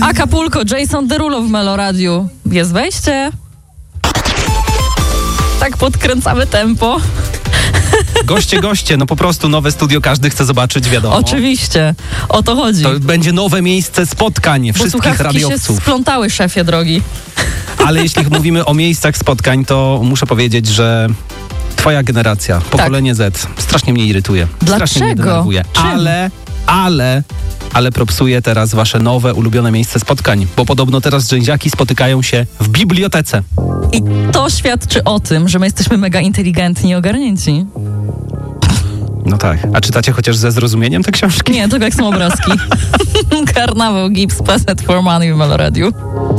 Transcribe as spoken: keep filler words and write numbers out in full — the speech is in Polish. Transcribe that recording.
Acapulco, Jason Derulo w Meloradiu. Jest wejście. Tak podkręcamy tempo. Goście, goście, no po prostu nowe studio każdy chce zobaczyć, wiadomo. Oczywiście, o to chodzi. To będzie nowe miejsce spotkań wszystkich radiowców. Się splątały, szefie drogi. Ale jeśli mówimy o miejscach spotkań, to muszę powiedzieć, że twoja generacja, pokolenie tak. Z, strasznie mnie irytuje. Dlaczego? Strasznie mnie denerwuje. Czym? Ale, ale, ale propsuje teraz wasze nowe, ulubione miejsce spotkań, bo podobno teraz dżęziaki spotykają się w bibliotece. I to świadczy o tym, że my jesteśmy mega inteligentni i ogarnięci. No tak. A czytacie chociaż ze zrozumieniem te książki? Nie, tylko jak są obrazki. Karnawał, Gibbs, Passed for Money w Meloradiu.